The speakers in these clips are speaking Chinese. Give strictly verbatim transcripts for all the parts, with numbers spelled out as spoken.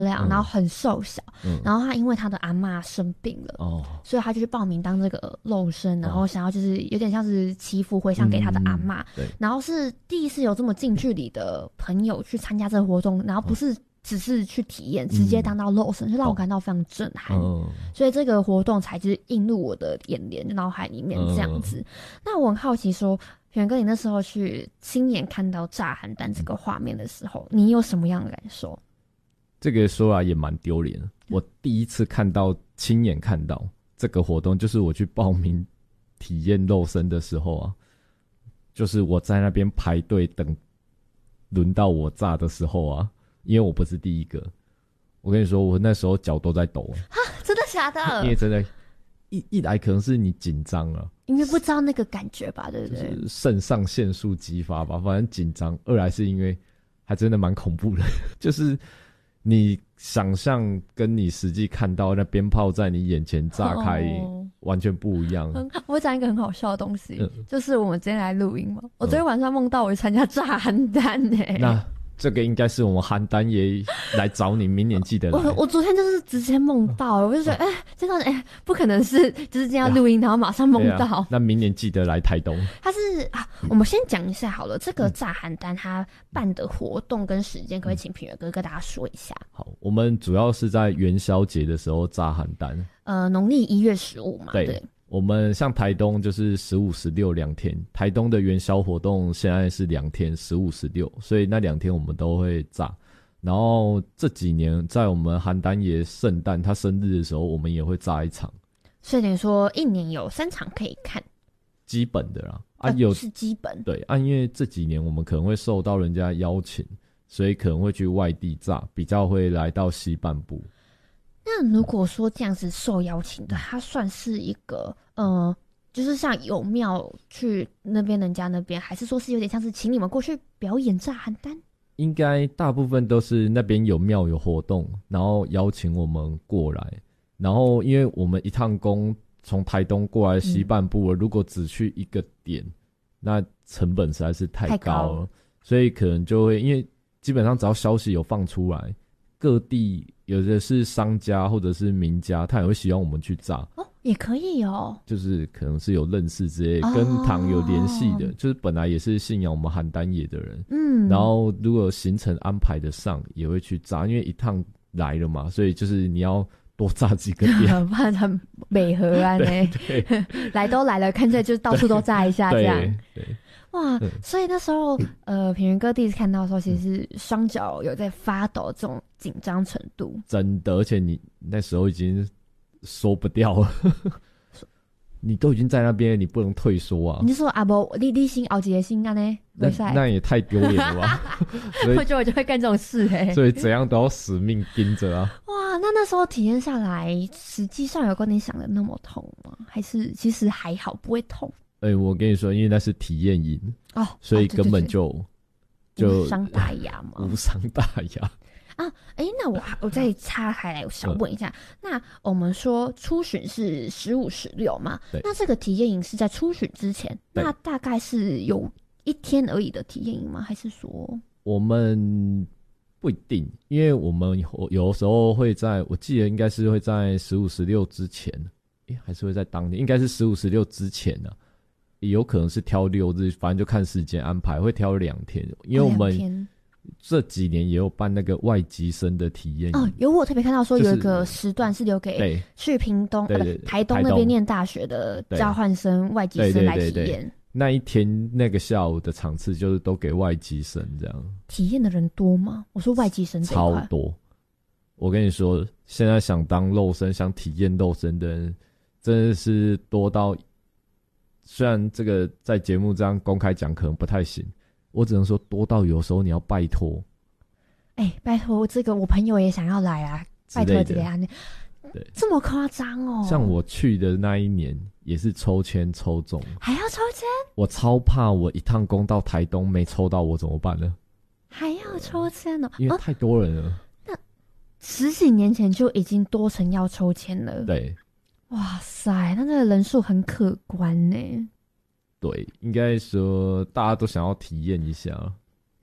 亮， 嗯然后很瘦小， 嗯， 然后他因为他的阿嬷生病了， 哦， 所以他就去报名当这个肉身，然后想要就是有点像是祈福回向给他的阿嬷， 嗯对， 然后是第一次有这么近距离的朋友去参加这个活动，然后不是只是去体验，直接当到肉身，就让我感到非常震撼。 嗯， 所以这个活动才就是映入我的眼帘、脑海里面这样子。那我很好奇说，远哥，你那时候去亲眼看到炸邯郸这个画面的时候，你有什么样的感受？ 这个说来也蛮丢脸的。我第一次看到、亲眼看到这个活动，就是我去报名体验肉身的时候啊，就是我在那边排队等轮到我炸的时候啊，因为我不是第一个，我跟你说，我那时候脚都在抖， 哈，真的假的？ 因为真的，一一来可能是你紧张了， 因为不知道那个感觉吧，对不对？ 就是肾上腺素激发吧，反正紧张。二来是因为还真的蛮恐怖的，就是你想象跟你实际看到那鞭炮在你眼前炸开， 哦完全不一样。 很我讲一个很好笑的东西， 嗯就是我们今天来录音嘛，我昨天晚上梦到我去参加炸邯郸诶。 那这个应该是我们邯郸爷来找你，明年记得来。 我我昨天就是直接梦到，我就觉得哎，真的哎，不可能是就是这样录音，然后马上梦到。 啊、那明年记得来台东。 他是啊，我们先讲一下好了，这个炸邯郸他办的活动跟时间，可不可以请品源哥跟大家说一下？ 好，我们主要是在元宵节的时候炸邯郸， 呃，农历一月十五嘛，对。 对我们像台东就是十五、十六两天，台东的元宵活动现在是两天，十五、十六，所以那两天我们都会炸。然后这几年在我们邯郸爷圣诞他生日的时候，我们也会炸一场。 所以等于说一年有三场可以看， 基本的啦，啊呃、 有是基本对啊，因为这几年我们可能会受到人家邀请，所以可能会去外地炸，比较会来到西半部。 那如果说这样子受邀请的，它算是一个呃，就是像有庙去那边人家那边，还是说是有点像是请你们过去表演炸邯郸？ 应该大部分都是那边有庙有活动，然后邀请我们过来。然后因为我们一趟工从台东过来西半部了，嗯、如果只去一个点，那成本实在是太高了， 太高了， 所以可能就会因为基本上只要消息有放出来，各地有的是商家或者是民家，他也会希望我们去炸哦，也可以哦， 就是可能是有认识之类， 哦、 跟堂有联系的，就是本来也是信仰我们邯郸爷的人， 嗯， 然后如果行程安排得上，也会去炸，因为一趟来了嘛，所以就是你要多炸几个点， 不然很美和啊呢，来都来了，干脆就到处都炸一下这样。 对，对哇，嗯、所以那时候呃，品源哥第一次看到的时候，其实是双脚有在发抖，这种紧张程度。 真的，而且你那时候已经缩不掉了。你都已经在那边，你不能退缩啊！ 你就说啊不，你你先熬几个心啊呢？ 那那也太丢脸了吧！ 我觉得我就会干这种事哎、欸， 所以怎样都要死命盯着啊！ 哇，那那时候体验下来，实际上有跟你想的那么痛吗？还是其实还好，不会痛？ 哎、欸，我跟你说，因为那是体验营哦， 所以根本就、 哦、 对对对就无伤大雅嘛， 无伤大雅。 啊，哎、欸，那我我再插开来，我想问一下，嗯、那我们说初巡是十五、十六嘛？那这个体验营是在初巡之前，那大概是有一天而已的体验营吗？还是说我们不一定，因为我们有有时候会在，我记得应该是会在十五、十六之前，哎、欸，还是会在当天，应该是十五、十六之前呢、啊，也有可能是挑六日，反正就看时间安排，会挑两天，因为我们。这几年也有办那个外籍生的体验哦，有我特别看到说有一个时段是留给去屏东、 对对对呃、台东那边念大学的交换生、外籍生来体验。 对对对对，那一天那个下午的场次就是都给外籍生这样。 体验的人多吗？我说外籍生这一块超多。我跟你说，现在想当肉身、想体验肉身的人，真的是多到，虽然这个在节目这样公开讲可能不太行。我只能说多到有时候你要拜托， 哎、欸，拜托这个我朋友也想要来啊，拜托这个啊， 对， 这么夸张哦。 像我去的那一年也是抽签抽中， 还要抽签， 我超怕我一趟工到台东没抽到我怎么办呢？ 还要抽签哦， 因为太多人了。哦、 那十几年前就已经多成要抽签了， 对， 哇塞，那这个人数很可观呢。 对，应该说大家都想要体验一下。 那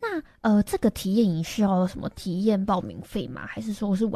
呃，这个体验营需要什么体验报名费吗？还是说是完